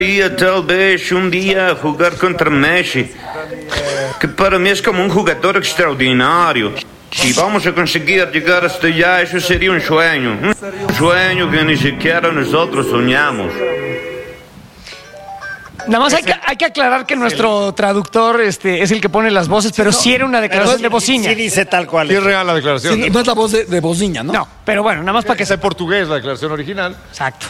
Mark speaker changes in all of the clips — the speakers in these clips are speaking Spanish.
Speaker 1: Tal vez un día jugar contra Messi, que para mí es como un jugador extraordinario. Si vamos a conseguir llegar hasta allá, eso sería un sueño que ni siquiera nosotros soñamos.
Speaker 2: Nada más hay que aclarar que nuestro traductor es el que pone las voces, pero sí era una declaración de Bociña.
Speaker 3: Sí dice tal cual.
Speaker 4: Sí es real la declaración.
Speaker 5: Sí, no es la voz de Bociña, ¿no?
Speaker 2: No, pero bueno, nada más para que
Speaker 4: Está en portugués la declaración original.
Speaker 2: Exacto.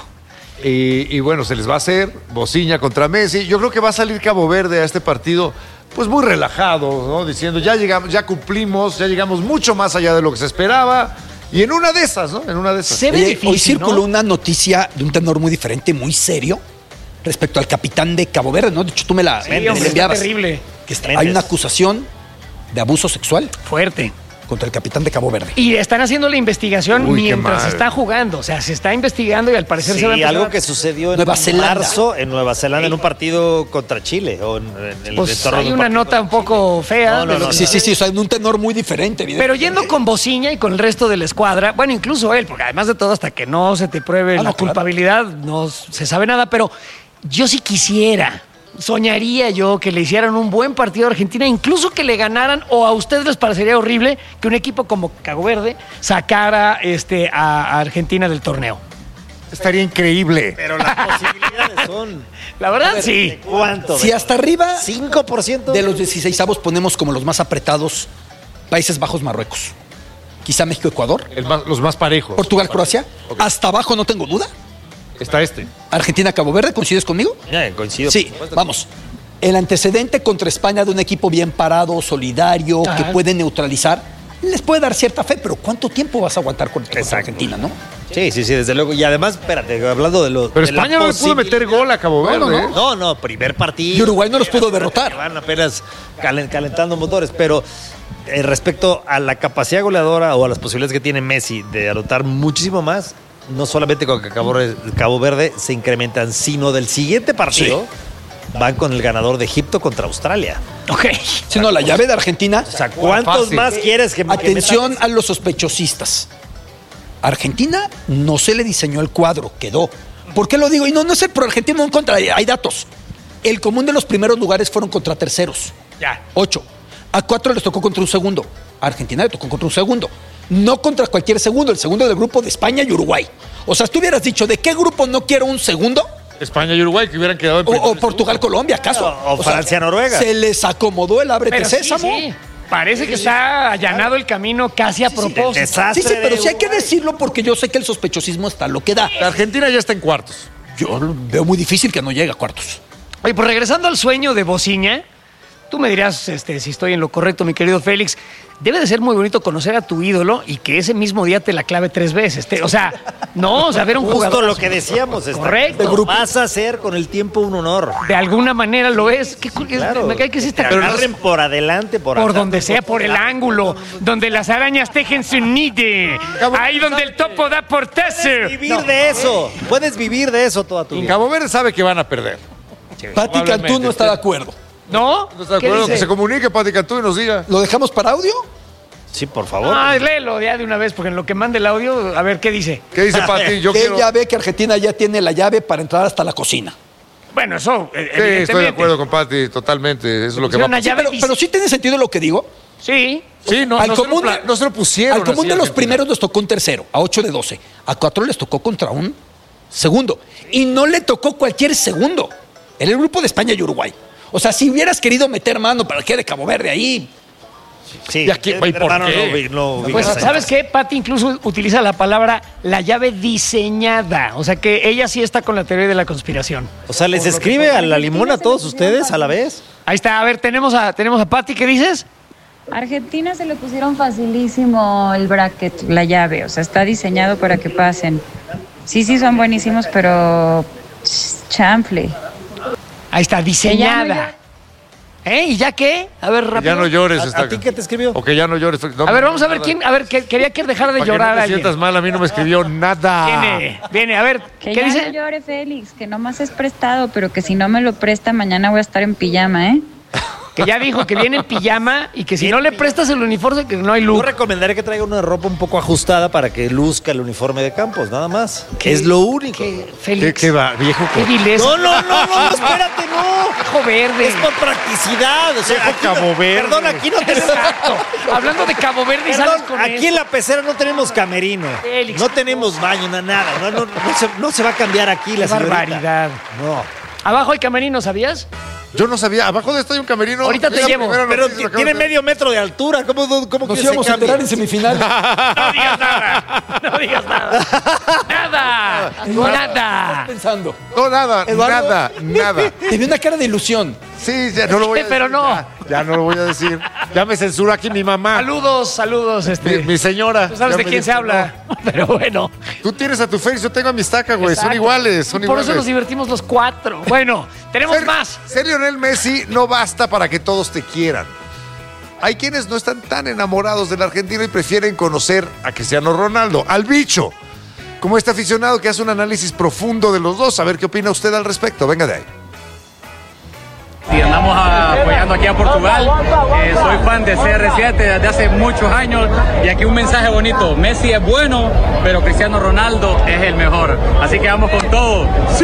Speaker 4: Y bueno, se les va a hacer Bociña contra Messi. Yo creo que va a salir Cabo Verde a este partido pues muy relajado, ¿no? Diciendo, ya llegamos, ya cumplimos, ya llegamos mucho más allá de lo que se esperaba. Y en una de esas, ¿no? En una de esas.
Speaker 2: Se ve difícil,
Speaker 5: hoy circuló
Speaker 2: ¿no?
Speaker 5: una noticia de un tenor muy diferente, muy serio, respecto al capitán de Cabo Verde, ¿no? De hecho, tú me la enviabas.
Speaker 2: Terrible.
Speaker 5: Que hay una acusación de abuso sexual
Speaker 2: Fuerte.
Speaker 5: contra el capitán de Cabo Verde.
Speaker 2: Y están haciendo la investigación
Speaker 4: Uy, qué
Speaker 2: mientras
Speaker 4: mal.
Speaker 2: se está jugando. O sea, se está investigando y al parecer se va a
Speaker 3: Sí,
Speaker 2: empezar
Speaker 3: algo
Speaker 2: a-
Speaker 3: que sucedió en
Speaker 5: Nueva Zelanda.
Speaker 3: marzo en Nueva Zelanda en un partido contra Chile o en el
Speaker 2: Pues
Speaker 3: entorno de
Speaker 2: hay
Speaker 3: un
Speaker 2: una
Speaker 3: partido
Speaker 2: nota un
Speaker 3: contra
Speaker 2: poco fea.
Speaker 3: No, no,
Speaker 2: de lo
Speaker 3: no,
Speaker 2: que-
Speaker 5: Sí, o sea, en un tenor muy diferente,
Speaker 2: Pero
Speaker 5: evidentemente.
Speaker 2: yendo con Bociña y con el resto de la escuadra, bueno, incluso él, porque además de todo, hasta que no se te pruebe
Speaker 5: Ah,
Speaker 2: la
Speaker 5: no, claro.
Speaker 2: culpabilidad, no se sabe nada, pero yo sí quisiera, soñaría yo que le hicieran un buen partido a Argentina, incluso que le ganaran, o a ustedes les parecería horrible que un equipo como Cabo Verde sacara a Argentina del torneo.
Speaker 4: Estaría increíble.
Speaker 3: Pero las posibilidades son.
Speaker 2: La verdad, sí.
Speaker 3: ¿Cuánto?
Speaker 5: Si hasta arriba
Speaker 3: 5%
Speaker 5: de los 16avos ponemos como los más apretados Países Bajos, Marruecos. Quizá México, Ecuador.
Speaker 4: Los más parejos.
Speaker 5: Portugal, Croacia. Hasta abajo no tengo duda.
Speaker 4: Está este.
Speaker 5: Argentina, Cabo Verde, ¿coincides conmigo?
Speaker 3: Coincido.
Speaker 5: Sí,
Speaker 3: por supuesto.
Speaker 5: vamos. El antecedente contra España de un equipo bien parado, solidario,
Speaker 2: Ajá.
Speaker 5: que puede neutralizar, les puede dar cierta fe, pero ¿cuánto tiempo vas a aguantar contra Argentina, no?
Speaker 3: Sí, desde luego. Y además, espérate, hablando de los.
Speaker 4: Pero España no le pudo meter gol a Cabo Verde.
Speaker 5: no.
Speaker 4: ¿eh?
Speaker 3: No, primer partido.
Speaker 5: Y Uruguay no los pudo derrotar.
Speaker 3: Van apenas calentando motores, pero respecto a la capacidad goleadora o a las posibilidades que tiene Messi de anotar muchísimo más, no solamente con Cabo Verde se incrementan, sino del siguiente partido van con el ganador de Egipto contra Australia.
Speaker 2: Ok.
Speaker 5: Si no, la llave de Argentina.
Speaker 3: O sea, ¿cuántos
Speaker 4: Fácil.
Speaker 3: más quieres que
Speaker 5: Atención a los sospechosistas. Argentina no se le diseñó el cuadro, quedó. ¿Por qué lo digo? Y no es el pro argentino, no en contra, hay datos. El común de los primeros lugares fueron contra terceros.
Speaker 2: Ya.
Speaker 5: 8. A 4 les tocó contra un segundo. A Argentina le tocó contra un segundo. No contra cualquier segundo, el segundo del grupo de España y Uruguay. O sea, si tú hubieras dicho, ¿de qué grupo no quiero un segundo?
Speaker 4: España y Uruguay que hubieran quedado en
Speaker 5: O Portugal, Colombia, ¿acaso?
Speaker 3: O Francia, Noruega.
Speaker 5: Se les acomodó el ábrete
Speaker 2: Pero sí,
Speaker 5: sésamo.
Speaker 2: sí. Parece que está allanado el camino casi a propósito.
Speaker 3: desastre.
Speaker 5: Sí, pero sí hay que
Speaker 3: Uruguay.
Speaker 5: decirlo porque yo sé que el sospechosismo está lo que da.
Speaker 4: La Argentina ya está en cuartos.
Speaker 5: Yo veo muy difícil que no llegue a cuartos.
Speaker 2: Oye, pues regresando al sueño de Bociña, tú me dirás si estoy en lo correcto, mi querido Félix. Debe de ser muy bonito conocer a tu ídolo y que ese mismo día te la clave 3 veces. O sea, ver un
Speaker 3: Justo
Speaker 2: jugador.
Speaker 3: lo que decíamos.
Speaker 2: Correcto.
Speaker 3: Vas a ser con el tiempo un honor.
Speaker 2: De alguna manera lo es.
Speaker 3: Claro.
Speaker 2: Me cae que sí está
Speaker 3: Te agarren por adelante, por
Speaker 2: por
Speaker 3: atrás.
Speaker 2: donde sea, por el ángulo, donde las arañas tejen su nido, ahí donde el topo da portazo.
Speaker 3: Vivir de eso. Puedes vivir de eso toda tu vida.
Speaker 4: Cabo Verde sabe que van a perder.
Speaker 5: Pati Cantú no está de acuerdo.
Speaker 2: ¿No?
Speaker 4: ¿No está de
Speaker 2: ¿Qué
Speaker 4: acuerdo?
Speaker 2: dice?
Speaker 4: Que se comunique Pati Cantú y nos diga.
Speaker 5: ¿Lo dejamos para audio?
Speaker 3: Sí, por favor.
Speaker 2: Ah, léelo ya de una vez, porque en lo que mande el audio, a ver qué dice.
Speaker 4: ¿Qué dice Pati? Yo
Speaker 5: Que
Speaker 4: quiero...
Speaker 5: ella ve que Argentina ya tiene la llave para entrar hasta la cocina.
Speaker 2: Bueno, eso,
Speaker 4: Sí,
Speaker 2: evidentemente.
Speaker 4: estoy de acuerdo con Pati, totalmente. Eso es lo que va a
Speaker 2: Una
Speaker 4: pasar.
Speaker 2: llave
Speaker 5: Pero sí tiene sentido lo que digo.
Speaker 2: Sí.
Speaker 4: Sí, no,
Speaker 5: Al
Speaker 4: no,
Speaker 5: común-
Speaker 4: no se lo pusieron.
Speaker 5: Al común
Speaker 4: así
Speaker 5: de
Speaker 4: a
Speaker 5: los
Speaker 4: Argentina.
Speaker 5: primeros les tocó un tercero, a 8 de 12. A 4 les tocó contra un segundo. Y no le tocó cualquier segundo. Era el grupo de España y Uruguay. O sea, si hubieras querido meter mano para que de Cabo Verde ahí.
Speaker 3: Sí,
Speaker 4: ¿Y aquí, güey, por
Speaker 3: hermano,
Speaker 4: qué?
Speaker 2: Pues, ¿sabes qué? Pati incluso utiliza la palabra la llave diseñada. O sea que ella sí está con la teoría de la conspiración.
Speaker 3: O sea, ¿les escribe a la limón a todos ustedes a la vez?
Speaker 2: Ahí está, a ver, tenemos a Pati, ¿qué dices?
Speaker 6: Argentina se le pusieron facilísimo el bracket, la llave, o sea, está diseñado para que pasen. Sí, son buenísimos, pero chanfle.
Speaker 2: Ahí está, diseñada. ¿Y ya qué? A ver,
Speaker 4: Que
Speaker 2: rápido.
Speaker 4: ya no llores.
Speaker 3: ¿A ti qué te escribió?
Speaker 4: O que ya no llores. No,
Speaker 2: A ver, vamos a ver
Speaker 4: nada.
Speaker 2: quién. A ver, quería que dejara de
Speaker 4: Para
Speaker 2: llorar
Speaker 4: que no te
Speaker 2: alguien.
Speaker 4: sientas mal, a mí no me escribió nada.
Speaker 2: Viene, a ver,
Speaker 6: Que
Speaker 2: ¿qué
Speaker 6: ya
Speaker 2: dice?
Speaker 6: no llore, Félix, que nomás es prestado, pero que si no me lo presta, mañana voy a estar en pijama, ¿eh?
Speaker 2: que ya dijo que viene en pijama y que si no le prestas el uniforme, que no hay
Speaker 3: Yo
Speaker 2: look.
Speaker 3: recomendaría que traiga una ropa un poco ajustada para que luzca el uniforme de Campos, nada más. Es lo único.
Speaker 2: Félix.
Speaker 4: ¿Qué va, viejo?
Speaker 2: Qué vileza.
Speaker 3: No, espérate, no.
Speaker 2: Viejo verde.
Speaker 3: Es por practicidad. O sea,
Speaker 4: Viejo
Speaker 3: aquí no-
Speaker 4: Cabo Verde.
Speaker 3: Perdón, aquí no tenemos.
Speaker 2: Exacto. Hablando de Cabo Verde y
Speaker 3: Perdón,
Speaker 2: sales con
Speaker 3: aquí
Speaker 2: eso.
Speaker 3: en la pecera no tenemos camerino.
Speaker 2: Félix.
Speaker 3: No tenemos baño, nada. No se va a cambiar aquí la
Speaker 2: Qué
Speaker 3: señorita.
Speaker 2: barbaridad.
Speaker 3: No.
Speaker 2: Abajo hay camerino, ¿sabías?
Speaker 4: Yo no sabía. Abajo de esto hay un camerino.
Speaker 2: Ahorita te
Speaker 4: Es la
Speaker 2: llevo.
Speaker 4: primera
Speaker 3: Pero
Speaker 4: noticia que acabo
Speaker 3: tiene
Speaker 4: de ver.
Speaker 3: medio metro de altura. ¿Cómo
Speaker 5: Nos
Speaker 3: que
Speaker 5: íbamos
Speaker 3: se
Speaker 5: a enterar en
Speaker 3: cambie?
Speaker 5: semifinal.
Speaker 2: No digas nada. No digas nada. Nada. Nada.
Speaker 5: Pensando.
Speaker 4: No, nada,
Speaker 5: Eduardo.
Speaker 4: nada.
Speaker 5: Te vi una cara de ilusión.
Speaker 4: Sí, ya no lo voy a decir.
Speaker 2: Pero no.
Speaker 4: Ya no lo voy a decir. Ya me censura aquí mi mamá.
Speaker 2: Saludos,
Speaker 4: Mi señora.
Speaker 2: Tú sabes
Speaker 4: Ya
Speaker 2: de
Speaker 4: me
Speaker 2: quién
Speaker 4: dijo,
Speaker 2: se habla. Pero bueno.
Speaker 4: no. Tú tienes a tu Félix, yo tengo a mi estaca, güey. Son
Speaker 2: Exacto.
Speaker 4: iguales, son
Speaker 2: Por
Speaker 4: iguales.
Speaker 2: eso nos divertimos los 4. Bueno, tenemos más.
Speaker 4: Ser Lionel Messi no basta para que todos te quieran. Hay quienes no están tan enamorados del argentino y prefieren conocer a Cristiano Ronaldo, al bicho. Como este aficionado que hace un análisis profundo de los dos. A ver qué opina usted al respecto. Venga de ahí.
Speaker 7: Y andamos apoyando aquí a Portugal. Soy fan de CR7 desde hace muchos años y aquí un mensaje bonito. Messi es bueno, pero Cristiano Ronaldo es el mejor. Así que vamos con todo. ¡Sí!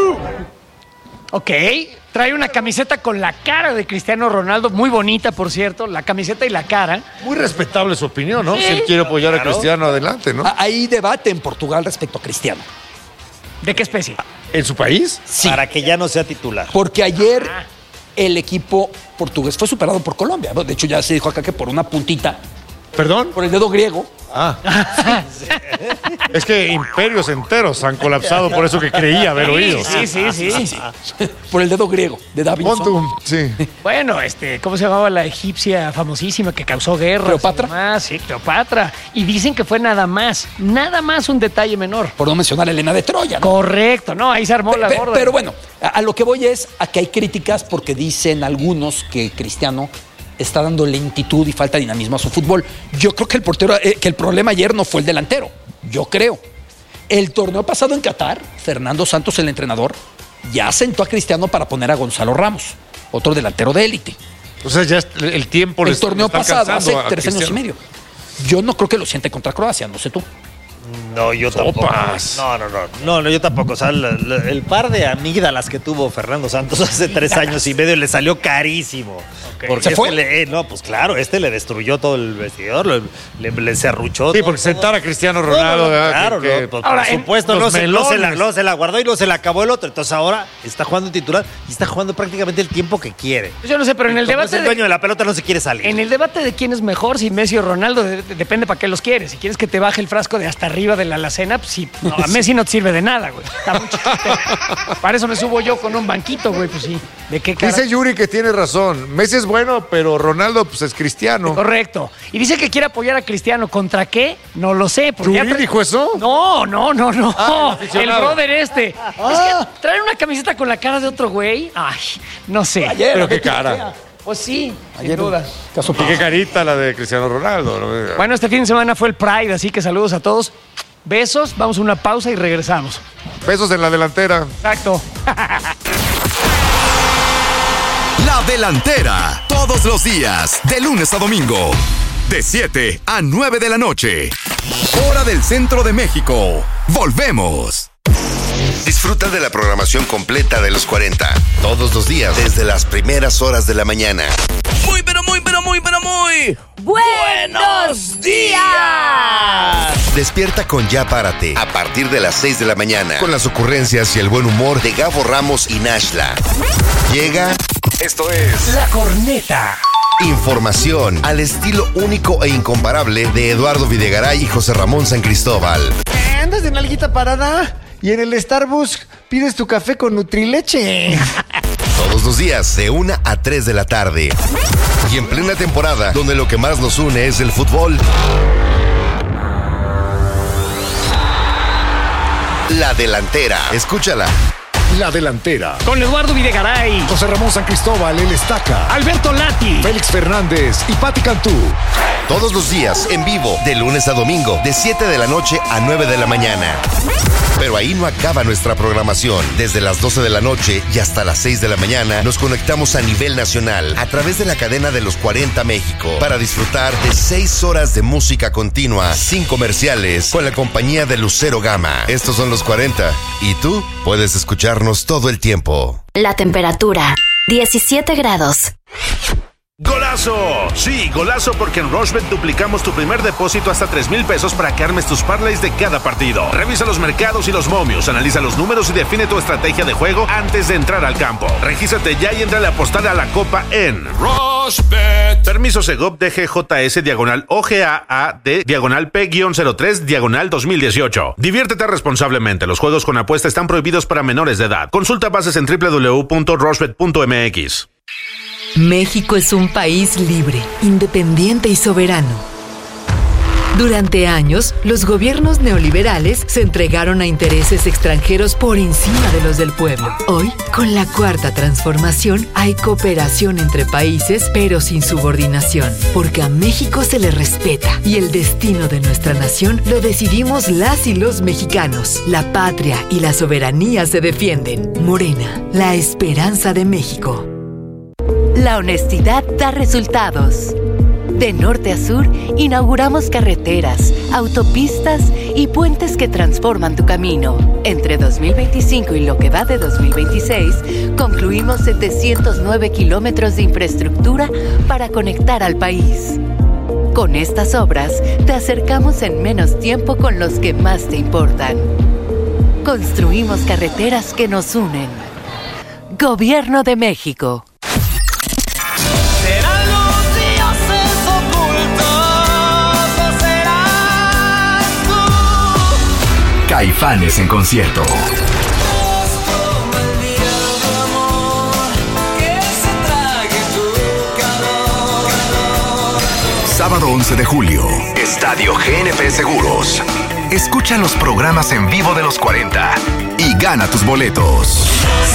Speaker 2: Ok, trae una camiseta con la cara de Cristiano Ronaldo, muy bonita, por cierto, la camiseta y la cara.
Speaker 4: Muy respetable su opinión, ¿no?
Speaker 2: Sí.
Speaker 4: Si él quiere apoyar a Cristiano, adelante, ¿no?
Speaker 5: Hay debate en Portugal respecto a Cristiano.
Speaker 2: ¿De qué especie?
Speaker 4: ¿En su país?
Speaker 5: Sí.
Speaker 3: Para que ya no sea titular.
Speaker 5: Porque ayer el equipo portugués fue superado por Colombia. De hecho, ya se dijo acá que por una puntita,
Speaker 4: ¿Perdón?
Speaker 5: por el dedo griego.
Speaker 4: Ah. Es que imperios enteros han colapsado por eso que creía haber oído.
Speaker 2: Sí.
Speaker 5: Por el dedo griego de Davinson.
Speaker 4: Montum, sí.
Speaker 2: Bueno, ¿cómo se llamaba la egipcia famosísima que causó guerra?
Speaker 5: ¿Cleopatra?
Speaker 2: Sí, Cleopatra. Y dicen que fue nada más un detalle menor.
Speaker 5: Por no mencionar a Helena de Troya, ¿no?
Speaker 2: Correcto, no, ahí se armó la gorda.
Speaker 5: Pero bueno, a lo que voy es a que hay críticas porque dicen algunos que Cristiano está dando lentitud y falta de dinamismo a su fútbol. Yo creo que el problema ayer no fue el delantero. Yo creo. El torneo pasado en Qatar, Fernando Santos, el entrenador, ya sentó a Cristiano para poner a Gonzalo Ramos, otro delantero de élite.
Speaker 4: O sea, ya el tiempo
Speaker 5: El torneo
Speaker 4: está
Speaker 5: pasado,
Speaker 4: alcanzando
Speaker 5: hace
Speaker 4: a
Speaker 5: 3 años y
Speaker 4: Cristiano.
Speaker 5: medio. Yo no creo que lo siente contra Croacia, no sé tú.
Speaker 3: No, yo tampoco.
Speaker 4: Sopas.
Speaker 3: No, yo tampoco. O sea, el par de amígdalas que tuvo Fernando Santos hace 3 años y medio le salió carísimo. Porque
Speaker 5: ¿Se fue?
Speaker 3: pues claro, le destruyó todo el vestidor, le serruchó.
Speaker 4: Sí,
Speaker 3: todo,
Speaker 4: porque
Speaker 3: todo.
Speaker 4: sentar a Cristiano Ronaldo, ¿verdad?
Speaker 3: Claro,
Speaker 4: Que-
Speaker 3: no, por
Speaker 2: Ahora,
Speaker 3: supuesto,
Speaker 4: los
Speaker 3: luego
Speaker 4: melones.
Speaker 3: se la guardó y luego se la acabó el otro. Entonces ahora está jugando titular y está jugando prácticamente el tiempo que quiere.
Speaker 2: Yo no sé, pero en el
Speaker 3: Como es
Speaker 2: debate
Speaker 3: el dueño de la pelota no se quiere salir.
Speaker 2: En el debate de quién es mejor, si Messi o Ronaldo, depende para qué los quieres. Si quieres que te baje el frasco de hasta arriba de la alacena, pues sí. No, a Messi no te sirve de nada, güey. Está muy chiquito. Para eso me subo yo con un banquito, güey. Pues sí. ¿De qué cara?
Speaker 4: Dice Yuri que tiene razón. Messi es bueno, pero Ronaldo pues es cristiano.
Speaker 2: Correcto. Y dice que quiere apoyar a Cristiano. ¿Contra qué? No lo sé. porque
Speaker 4: ¿Yuri
Speaker 2: ya
Speaker 4: dijo eso?
Speaker 2: No.
Speaker 4: Ah, el
Speaker 2: el
Speaker 4: aficionado.
Speaker 2: brother este. Es que traer una camiseta con la cara de otro güey. Ay, no sé.
Speaker 5: Ayer,
Speaker 4: Pero qué
Speaker 5: Betty
Speaker 4: cara.
Speaker 5: Fea.
Speaker 2: Pues sí, sin
Speaker 5: Ayer,
Speaker 2: duda.
Speaker 5: caso
Speaker 4: Y qué carita la de Cristiano Ronaldo. ¿no?
Speaker 2: Bueno, este fin de semana fue el Pride, así que saludos a todos. Besos, vamos a una pausa y regresamos.
Speaker 4: Besos en la delantera.
Speaker 2: Exacto.
Speaker 8: La Delantera. Todos los días, de lunes a domingo. De 7 a 9 de la noche. Hora del centro de México. Volvemos.
Speaker 9: Disfruta de la programación completa de los 40. Todos los días, desde las primeras horas de la mañana.
Speaker 8: Muy, pero muy, pero muy, pero muy.
Speaker 10: ¡Buenos días!
Speaker 9: Despierta con Ya Párate a partir de las 6 de la mañana. Con las ocurrencias y el buen humor de Gabo Ramos y Nashla. Llega. Esto es
Speaker 2: La Corneta.
Speaker 9: información al estilo único e incomparable de Eduardo Videgaray y José Ramón San Cristóbal.
Speaker 11: Andas de nalguita parada y en el Starbucks pides tu café con Nutrileche.
Speaker 9: Todos los días, de 1 a 3 de la tarde. Y en plena temporada, donde lo que más nos une es el fútbol. La Delantera. Escúchala.
Speaker 12: La Delantera.
Speaker 2: Con Eduardo Videgaray,
Speaker 12: José Ramón San Cristóbal, el Estaca.
Speaker 2: Alberto Lati,
Speaker 12: Félix Fernández y Pati Cantú.
Speaker 9: Todos los días, en vivo, de lunes a domingo, de 7 de la noche a 9 de la mañana. Pero ahí no acaba nuestra programación. Desde las 12 de la noche y hasta las 6 de la mañana, nos conectamos a nivel nacional a través de la cadena de los 40 México para disfrutar de 6 horas de música continua, sin comerciales, con la compañía de Lucero Gama. Estos son los 40 y tú puedes escucharnos todo el tiempo.
Speaker 13: La temperatura, 17 grados.
Speaker 14: ¡Golazo! Sí, golazo, porque en Rushbet duplicamos tu primer depósito hasta 3,000 pesos para que armes tus parlays de cada partido. Revisa los mercados y los momios, analiza los números y define tu estrategia de juego antes de entrar al campo. Regístrate ya y entra a apostar a la copa en Rushbet. Permiso Segov DGJS /OGAAD /P-03 /2018. Diviértete responsablemente. Los juegos con apuesta están prohibidos para menores de edad. Consulta bases en www.rushbet.mx.
Speaker 15: México es un país libre, independiente y soberano. Durante años, los gobiernos neoliberales se entregaron a intereses extranjeros por encima de los del pueblo. Hoy, con la Cuarta Transformación, hay cooperación entre países, pero sin subordinación, porque a México se le respeta y el destino de nuestra nación lo decidimos las y los mexicanos. La patria y la soberanía se defienden. Morena, la esperanza de México.
Speaker 16: La honestidad da resultados. De norte a sur, inauguramos carreteras, autopistas y puentes que transforman tu camino. Entre 2025 y lo que va de 2026, concluimos 709 kilómetros de infraestructura para conectar al país. Con estas obras, te acercamos en menos tiempo con los que más te importan. Construimos carreteras que nos unen. Gobierno de México.
Speaker 8: Caifanes en concierto. Sábado 11 de julio, Estadio GNP Seguros. Escucha los programas en vivo de los 40 y gana tus boletos.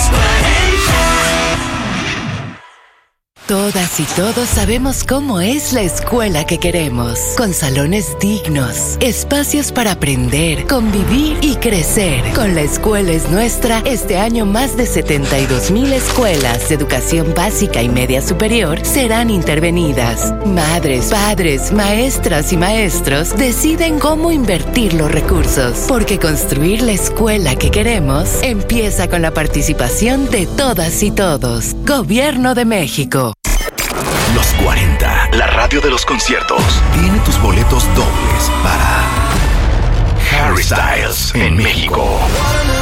Speaker 16: Todas y todos sabemos cómo es la escuela que queremos, con salones dignos, espacios para aprender, convivir y crecer. Con La Escuela es Nuestra, este año más de 72,000 escuelas de educación básica y media superior serán intervenidas. Madres, padres, maestras y maestros deciden cómo invertir los recursos, porque construir la escuela que queremos empieza con la participación de todas y todos. Gobierno de México.
Speaker 8: Los 40, la radio de los conciertos, tiene tus boletos dobles para Harry Styles en México.